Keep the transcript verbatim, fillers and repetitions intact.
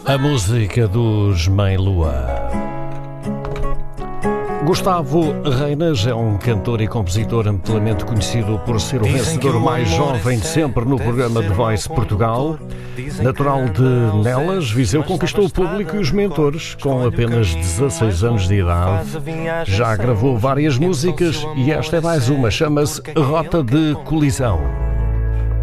A música dos Mãe Lua. Gustavo Reinas é um cantor e compositor amplamente conhecido por ser o vencedor mais jovem de sempre no programa The Voice Portugal. Natural de Nelas, Viseu, conquistou o público e os mentores com apenas dezasseis anos de idade. Já gravou várias músicas e esta é mais uma, chama-se Rota de Colisão.